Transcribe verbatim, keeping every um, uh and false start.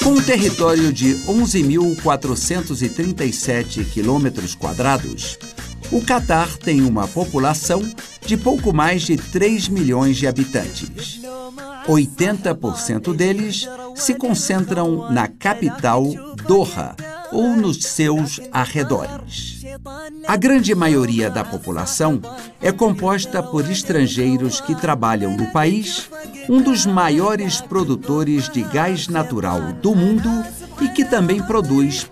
Com um território de onze mil quatrocentos e trinta e sete quilômetros quadrados, o Catar tem uma população de pouco mais de três milhões de habitantes. oitenta por cento deles se concentram na capital, Doha, ou nos seus arredores. A grande maioria da população é composta por estrangeiros que trabalham no país, um dos maiores produtores de gás natural do mundo e que também produz